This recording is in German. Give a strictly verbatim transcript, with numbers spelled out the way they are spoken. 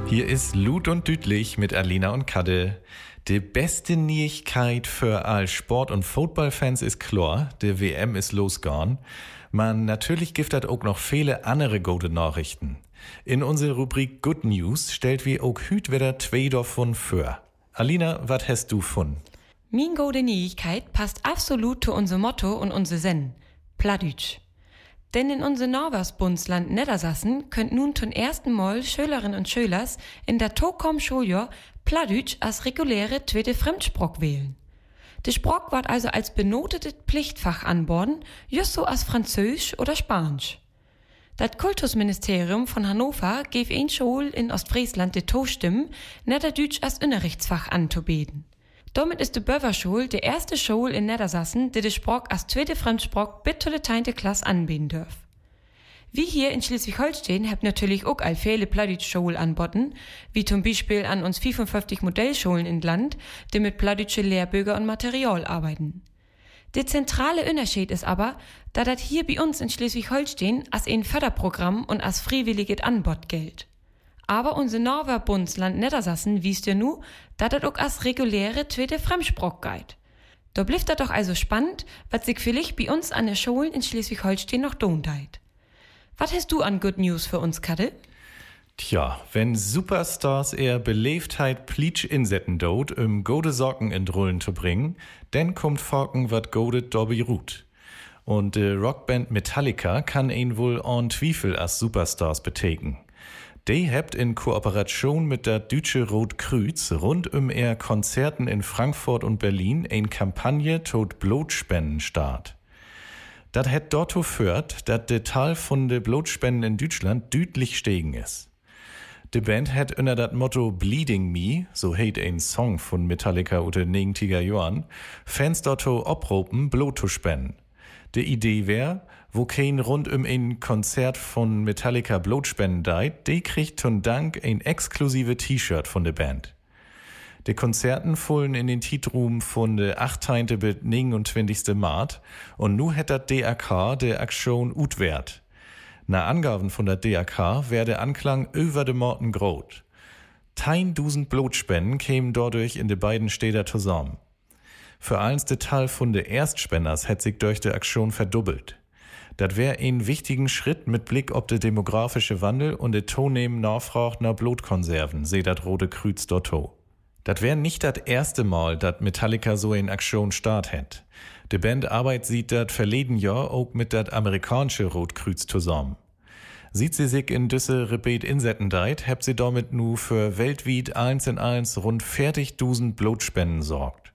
Hier ist Lut und Düdlich mit Alina und Kadde. Die beste Neuigkeit für all Sport- und Footballfans ist klar, der W M ist losgegangen. Man, natürlich gibt es auch noch viele andere gute Nachrichten. In unserer Rubrik Good News stellt wir auch hüt wieder zwei davon vor. Alina, was hast du von? Min gute Neuigkeit passt absolut zu unser Motto und unser Zen. Plattdeutsch. Denn in unser Norversbundsland Niedersachsen könnt nun zum ersten Mal Schülerinnen und Schüler in der tokom Schuljahr Plattdeutsch als reguläre zweite Fremdsprach wählen. Die Sprach wird also als benotetes Pflichtfach anborden, just so als Französisch oder Spanisch. Das Kultusministerium von Hannover gave ein Schul in Ostfriesland die Tostimmen, Niederdeutsch als Unterrichtsfach anzubieten. Damit ist die Böverschule die erste Schule in Niedersachsen, die die Sprach als zweite Fremdsprach bis zur zehnten Klasse anbieten darf. Wie hier in Schleswig-Holstein habt natürlich auch all viele Plattdeutsch-Schulen anboten, wie zum Beispiel an uns fünfundfünfzig Modellschulen in Land, die mit plattdeutsche Lehrbücher und Material arbeiten. Der zentrale Unterschied ist aber, dass das hier bei uns in Schleswig-Holstein als ein Förderprogramm und als freiwilliges Anbot gilt. Aber unser Norverbundsland Niedersachsen wiest ja nu, dass das auch als reguläre zweite Fremdsprach geht. Da bleibt das doch also spannend, was sich vielleicht bei uns an der Schulen in Schleswig-Holstein noch tun deit. Was hast du an Good News für uns, Kadde? Tja, wenn Superstars eher Beleftheit Pleatsch insetten dort, um gode Socken in Drullen zu bringen, dann kommt Forken wat gode Dobby Ruth. Und die Rockband Metallica kann ihn wohl en Zweifel als Superstars betäken. Die habt in Kooperation mit der Deutsche Rotkreuz rund um ihr Konzerten in Frankfurt und Berlin eine Kampagne tot Blutspenden start. Das hat dort geführt, dass der Teil von de Blutspenden in Deutschland deutlich gestiegen ist. Die Band hat unter das Motto Bleeding Me, so heit ein Song von Metallica unter den neunziger Jahren, Fans dort opropen, Blut zu spenden. Die Idee wär, wo kein rund um ein Konzert von Metallica Blut spenden deit, die kriegt zum Dank ein exklusive T-Shirt von der Band. Die Konzerten fallen in den Titroom von der achtzehnten bis neunundzwanzigsten März und nu hat das D R K der Aktion utwert. Nach Angaben von der D R K wär der Anklang über de Morten groß. Tausend Blutspenden kämen dadurch in de beiden Städte zusammen. Für eins der Teil von de Erstspenders hat sich durch die Aktion verdoppelt. Das wär ein wichtigen Schritt mit Blick auf den demografische Wandel und de tonehmen Nachfrage nach Blutkonserven, seht dat Rote Kreuz dort. Das wär nicht das erste Mal, dass Metallica so in Aktion start hat. Die Band arbeitet sieht das verleden Jahr auch mit dat amerikanische Rotkreuz zusammen. Sieht sie sich in düsse Rebet insetten deit, habt sie damit nu für weltweit eins in eins rund vierzigtausend Blutspenden sorgt.